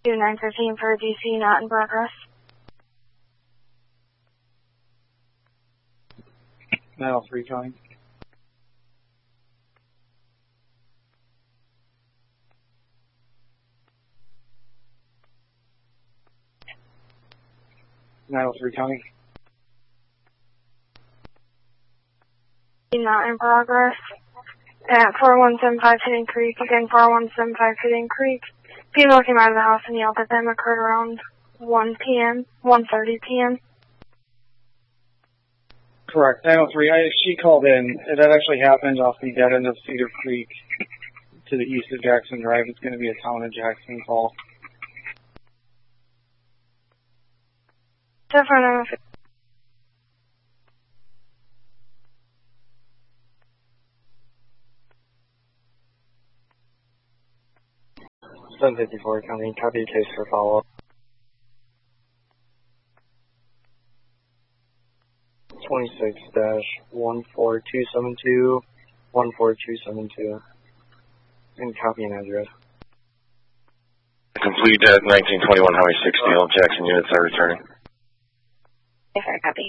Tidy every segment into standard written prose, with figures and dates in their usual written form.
915 for DC, not in progress. 903 coming. County. Not in progress. At 4175 Hidden Creek, again 4175 Hidden Creek. Female came out of the house and yelled at them. Occurred around 1 p.m., 1:30 p.m. Correct. 903. She called in. That actually happened off the dead end of Cedar Creek to the east of Jackson Drive. It's going to be a town of Jackson call. Different. 754 County, copy a case for follow-up. 26-14272, 14272, and copy an address. Complete at 1921 Highway 60, all Jackson units are returning. Yes, sir, copy.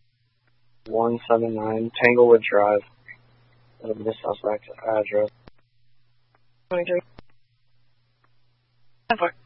179 Tanglewood Drive, the suspect address. 23. 4.